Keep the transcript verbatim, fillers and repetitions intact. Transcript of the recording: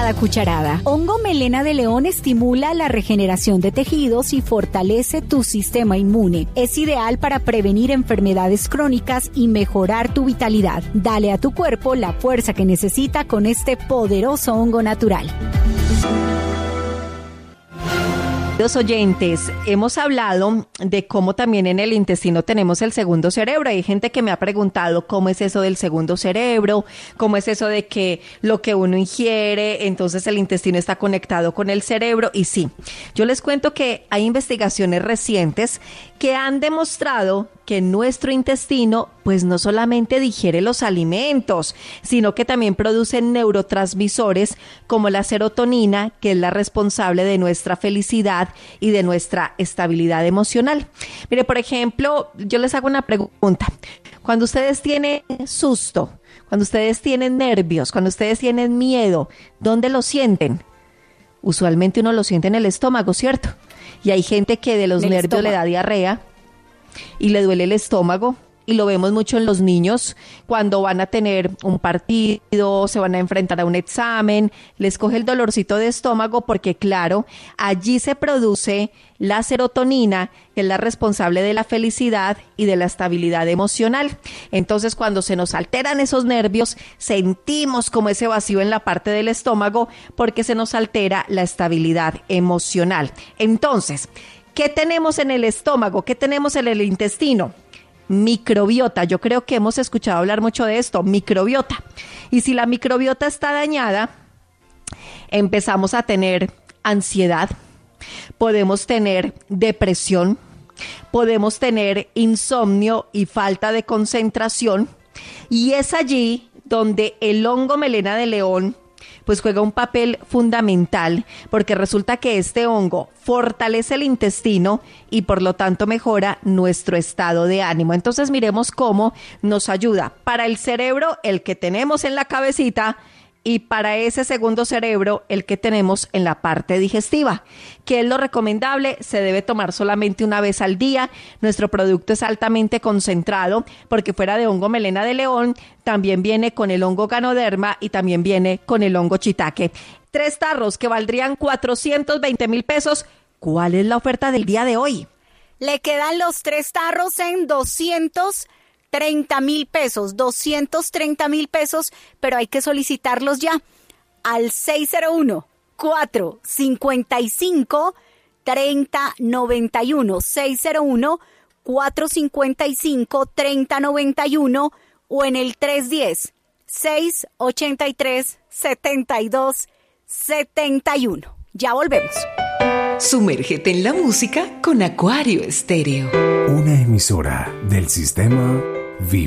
cada cucharada. Hongo melena de león estimula la regeneración de tejidos y fortalece tu sistema inmune. Es ideal para prevenir enfermedades crónicas y mejorar tu vitalidad. Dale a tu cuerpo la fuerza que necesita con este poderoso hongo natural. Los oyentes, hemos hablado de cómo también en el intestino tenemos el segundo cerebro. Hay gente que me ha preguntado cómo es eso del segundo cerebro, cómo es eso de que lo que uno ingiere, entonces el intestino está conectado con el cerebro. Y sí, yo les cuento que hay investigaciones recientes que han demostrado que nuestro intestino pues no solamente digiere los alimentos, sino que también produce neurotransmisores como la serotonina, que es la responsable de nuestra felicidad y de nuestra estabilidad emocional. Mire, por ejemplo, yo les hago una pregunta. Cuando ustedes tienen susto, cuando ustedes tienen nervios, cuando ustedes tienen miedo, ¿dónde lo sienten? Usualmente uno lo siente en el estómago, ¿cierto? Y hay gente que de los Del nervios estómago. le da diarrea y le duele el estómago, y lo vemos mucho en los niños cuando van a tener un partido, se van a enfrentar a un examen, les coge el dolorcito de estómago porque claro, allí se produce la serotonina, que es la responsable de la felicidad y de la estabilidad emocional. Entonces, cuando se nos alteran esos nervios, sentimos como ese vacío en la parte del estómago porque se nos altera la estabilidad emocional. Entonces, ¿qué tenemos en el estómago? ¿Qué tenemos en el intestino? Microbiota. Yo creo que hemos escuchado hablar mucho de esto, microbiota. Y si la microbiota está dañada, empezamos a tener ansiedad, podemos tener depresión, podemos tener insomnio y falta de concentración. Y es allí donde el hongo melena de león pues juega un papel fundamental, porque resulta que este hongo fortalece el intestino y por lo tanto mejora nuestro estado de ánimo. Entonces miremos cómo nos ayuda para el cerebro, el que tenemos en la cabecita, y para ese segundo cerebro, el que tenemos en la parte digestiva. ¿Qué es lo recomendable? Se debe tomar solamente una vez al día. Nuestro producto es altamente concentrado, porque fuera de hongo melena de león, también viene con el hongo ganoderma y también viene con el hongo shiitake. Tres tarros que valdrían cuatrocientos veinte mil pesos. ¿Cuál es la oferta del día de hoy? Le quedan los tres tarros en doscientos treinta mil pesos, doscientos treinta mil pesos, pero hay que solicitarlos ya al seis cero uno, cuatro cinco cinco, tres cero nueve uno, seis cero uno, cuatro cinco cinco, tres cero nueve uno o en el tres uno cero, seis ocho tres, siete dos siete uno. Ya volvemos. Sumérgete en la música con Acuario Estéreo. Una emisora del sistema Viva.